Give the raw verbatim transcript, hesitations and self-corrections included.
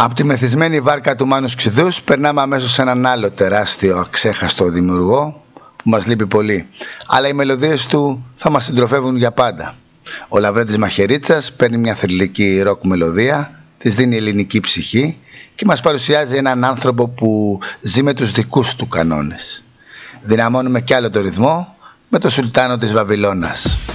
Από τη μεθυσμένη βάρκα του Μάνους Ξηδούς περνάμε αμέσως σε έναν άλλο τεράστιο αξέχαστο δημιουργό που μας λείπει πολύ, αλλά οι μελωδίες του θα μας συντροφεύουν για πάντα. Ο Λαβρέντης Μαχαιρίτσας παίρνει μια θρυλική ροκ μελωδία, της δίνει ελληνική ψυχή και μας παρουσιάζει έναν άνθρωπο που ζει με τους δικούς του κανόνες. Δυναμώνουμε κι άλλο το ρυθμό με το Σουλτάνο της Βαβυλώνας.